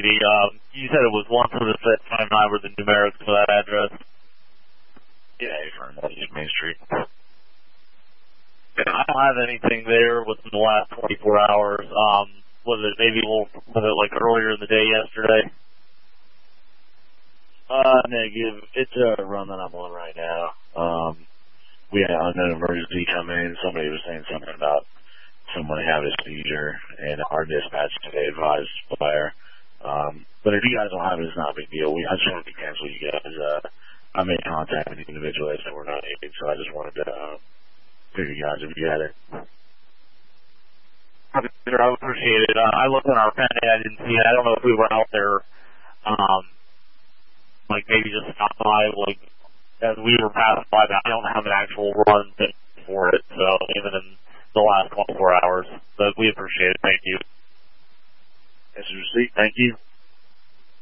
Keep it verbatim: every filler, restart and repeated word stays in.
lady. Um, you said it was one to the set five nine were the numerics for that address. Yeah, for East Main Street. I don't have anything there within the last twenty-four hours. Um, was it maybe a little, was it like earlier in the day yesterday? Uh, negative. It's a run that I'm on right now. Um, we had an emergency come in. Somebody was saying something about someone having a seizure, and our dispatch today advised fire. Um, but if you guys don't have it, it's not a big deal. We, I just wanted to cancel you guys. Uh, I made contact with the individual that we're not in, so I just wanted to uh, figure you guys if you had it. I appreciate it. Uh, I looked on our pen and I didn't see it. I don't know if we were out there, um, like maybe just stopped by, like as we were passing by. But I don't have an actual run for it, so even in the last twenty-four hours. But we appreciate it. Thank you. That's a receipt. Thank you.